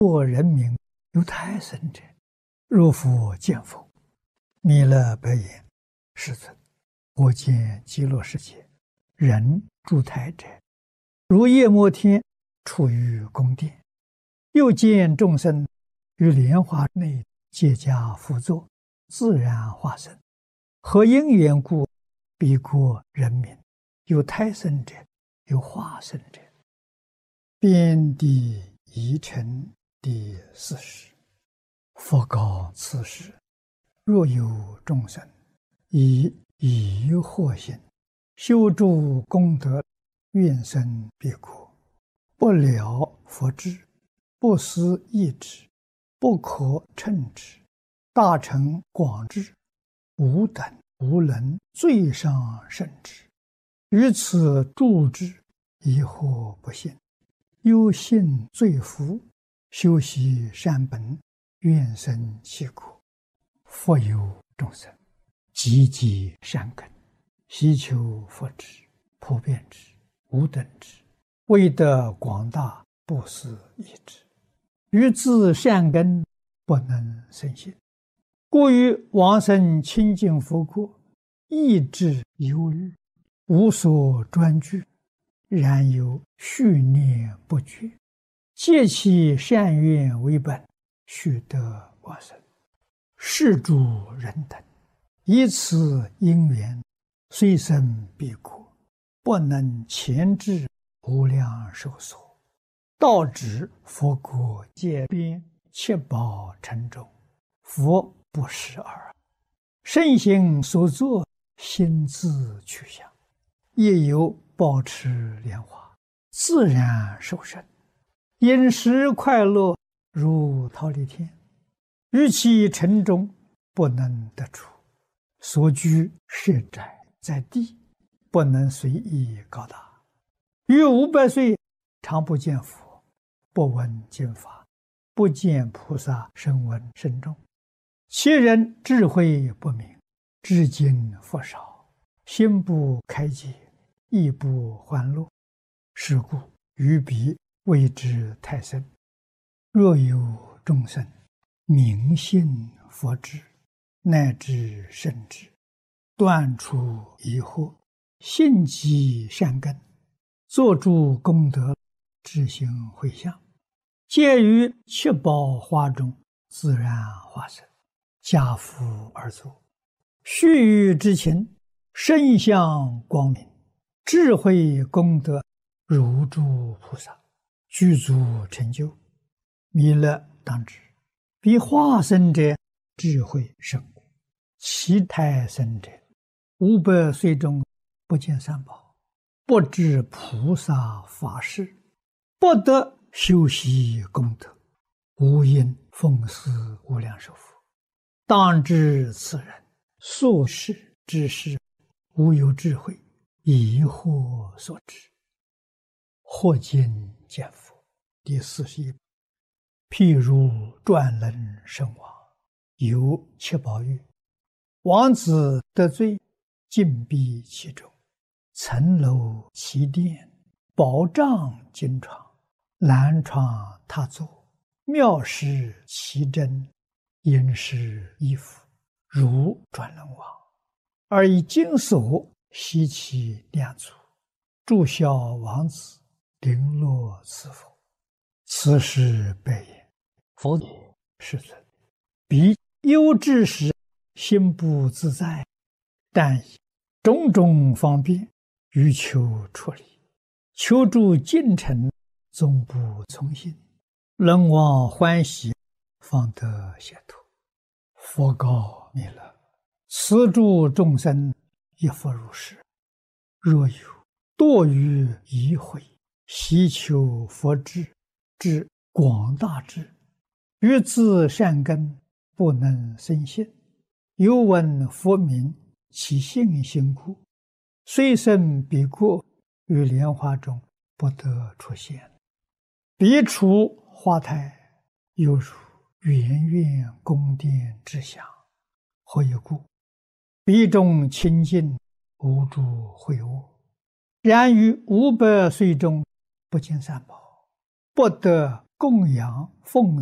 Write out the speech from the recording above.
或人民有胎生者，若复见佛，弥勒白言：世尊，我见极乐世界人住胎者，如夜摩天处于宫殿，又见众生于莲花内结跏趺坐，自然化身。何因缘故？彼国人民有胎生者，有化身者。遍地遗尘第40。佛告此时：若有众生以疑惑心修诸功德，愿生彼国，不了佛智，不思议之，不可称之，大乘广智，无等无能，最上甚至。于此住之，疑惑不信，忧信罪福，修习善本，愿生其国。复有众生积极善根，希求佛智，普遍之，无等之，为得广大，不思议之。于自善根不能生信，故于往生清净佛国，意志忧虑，无所专具，然有续念不绝，借其善愿为本，须得往生。是诸人等以此因缘，虽生彼国，不能前至无量寿所，到指佛国界边，七宝城中，佛不识耳。身行所作，心自去向，亦有保持莲花，自然受生，饮食快乐，如忉利天。于其城中不能得出，所居设宅在地，不能随意高大。于500岁常不见佛，不闻经法，不见菩萨声闻声众。其人智慧不明，知经佛少，心不开解，亦不欢乐。是故于彼谓之胎生。若有众生明信佛智，乃至圣智，断除疑惑，信积善根，作诸功德，志行回向，皆于七宝花中自然化身，家父而坐，须臾之情，身相光明，智慧功德如诸菩萨，具足成就。弥勒当知，彼化身者智慧甚故，其胎生者500岁中不见三宝，不知菩萨法事，不得修习功德，无因奉祀无量寿佛。当知此人所事之事，无有智慧，疑惑所致。或今见佛第41。譬如转轮圣王，有七宝玉，王子得罪，禁闭其中，层楼其殿，宝帐金床，蓝床榻座，妙饰其珍，殷实衣服，如转轮王，而以金锁悉其两足，祝孝王子，绫罗赐佛。此时白言：佛也，世尊，彼忧之时，心不自在，但以种种方便，欲求出离，求助进程，终不从心，人望欢喜，方得解脱。佛告弥勒：此诸众生亦复如是。若有堕于疑慧，希求佛智，至广大智，于自善根不能生信，犹闻佛名，其信心故，虽生彼国，于莲花中不得出现。彼处花胎，犹如圆圆宫殿之祥。何以故？彼中清净，无诸秽恶。然于500岁中不见三宝，不得供养奉